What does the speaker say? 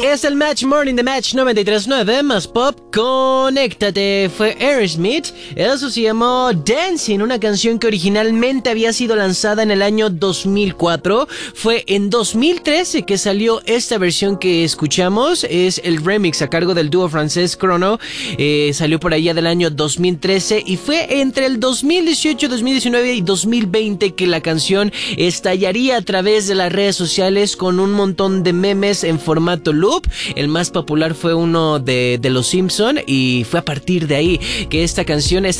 es el Match Morning de Match 93.9, más pop, conéctate. Fue Aerosmith, eso se llamó Dancing, una canción que originalmente había sido lanzada en el año 2004. Fue en 2013 que salió esta versión que escuchamos, es el remix a cargo del dúo francés Chrono. Salió por allá del año 2013 y fue entre el 2018, 2019 y 2020 que la canción estallaría a través de las redes sociales con un montón de memes en formato loop. El más popular fue uno de Los Simpson y fue a partir de ahí que esta canción